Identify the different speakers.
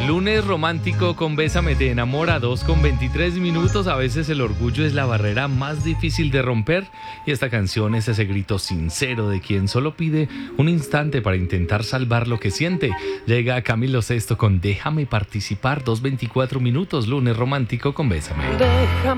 Speaker 1: Lunes romántico con Bésame te enamora, 2:23. A veces el orgullo es la barrera más difícil de romper y esta canción es ese grito sincero de quien solo pide un instante para intentar salvar lo que siente. Llega Camilo Sesto con Déjame participar, 2:24. Lunes romántico con Bésame.